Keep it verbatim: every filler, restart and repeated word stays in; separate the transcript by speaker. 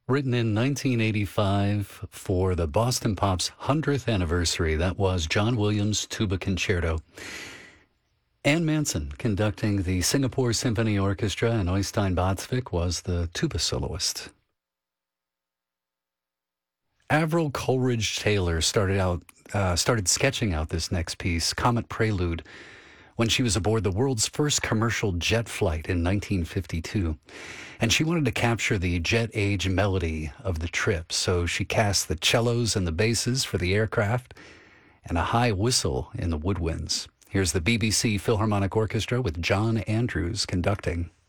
Speaker 1: Written in nineteen eighty-five for the Boston Pops' hundredth anniversary. That was John Williams' Tuba Concerto. Ann Manson conducting the Singapore Symphony Orchestra, and Oystein Botsvik was the tuba soloist. Avril Coleridge Taylor started out uh, started sketching out this next piece, Comet Prelude, when she was aboard the world's first commercial jet flight in nineteen fifty-two. And she wanted to capture the jet age melody of the trip, so she cast the cellos and the basses for the aircraft and a high whistle in the woodwinds. Here's the B B C Philharmonic Orchestra with John Andrews conducting.